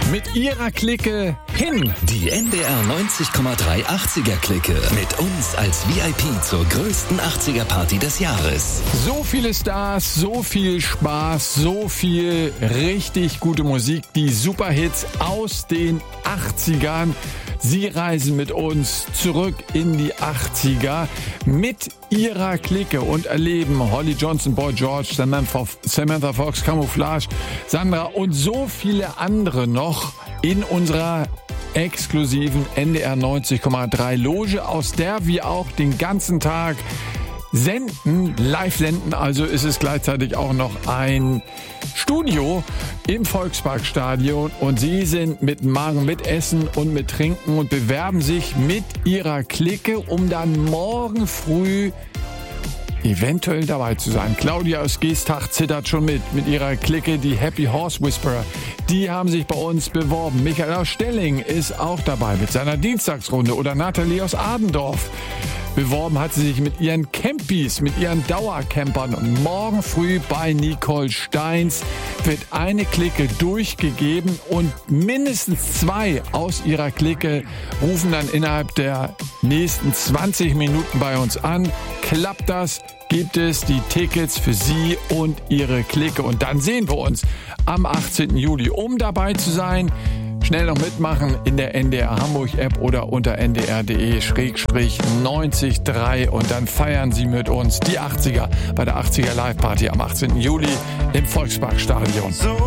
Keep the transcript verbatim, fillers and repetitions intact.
mit ihrer Clique hin. Die N D R neunzig Komma drei achtziger-Clique. Mit uns als V I P zur größten achtziger-Party des Jahres. So viele Stars, so viel Spaß, so viel richtig gute Musik. Die Superhits aus den achtzigern. Sie reisen mit uns zurück in die achtziger mit ihrer Clique und erleben Holly Johnson, Boy George, Samantha, Samantha Fox, Camouflage, Sandra und so viele andere noch in unserer exklusiven N D R neunzig Komma drei Loge, aus der wir auch den ganzen Tag senden, live senden. Also ist es gleichzeitig auch noch ein Studio im Volksparkstadion und sie sind mit Magen, mit Essen und mit Trinken und bewerben sich mit ihrer Clique, um dann morgen früh eventuell dabei zu sein. Claudia aus Geestach zittert schon mit, mit ihrer Clique, die Happy Horse Whisperer. Die haben sich bei uns beworben. Michael aus Stelling ist auch dabei mit seiner Dienstagsrunde oder Nathalie aus Adendorf. Beworben hat sie sich mit ihren Campis, mit ihren Dauercampern. Und morgen früh bei Nicole Steins wird eine Clique durchgegeben und mindestens zwei aus ihrer Clique rufen dann innerhalb der nächsten zwanzig Minuten bei uns an. Klappt das, gibt es die Tickets für sie und ihre Clique. Und dann sehen wir uns am achtzehnten Juli. Um dabei zu sein, schnell noch mitmachen in der N D R Hamburg App oder unter n d r punkt d e schrägstrich neunzig Komma drei und dann feiern Sie mit uns die achtziger bei der achtziger Live Party am achtzehnten Juli im Volksparkstadion.